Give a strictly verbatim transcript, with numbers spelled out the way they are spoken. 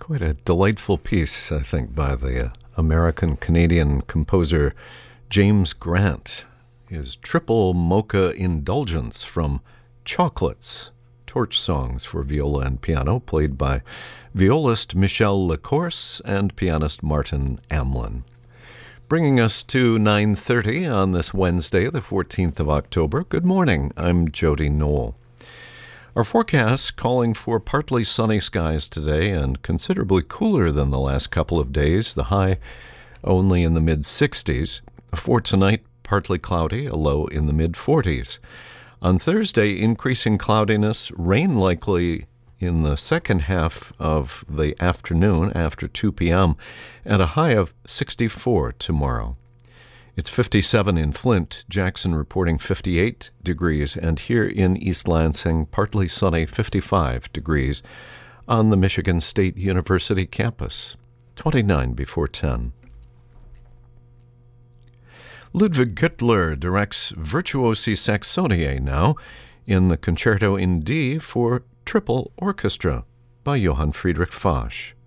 Quite a delightful piece, I think, by the uh, American-Canadian composer James Grant. His triple mocha indulgence from Chocolates, torch songs for viola and piano, played by violist Michel Lecourse and pianist Martin Amlin. Bringing us to nine thirty on this Wednesday, the fourteenth of October. Good morning, I'm Jody Knoll. Our forecast calling for partly sunny skies today and considerably cooler than the last couple of days, the high only in the mid-sixties. For tonight, partly cloudy, a low in the mid-forties. On Thursday, increasing cloudiness, rain likely in the second half of the afternoon after two p.m., and a high of sixty-four tomorrow. It's fifty-seven in Flint, Jackson reporting fifty-eight degrees, and here in East Lansing, partly sunny, fifty-five degrees on the Michigan State University campus, twenty-nine before ten. Ludwig Güttler directs Virtuosi Saxoniae now in the Concerto in D for triple orchestra by Johann Friedrich Fasch.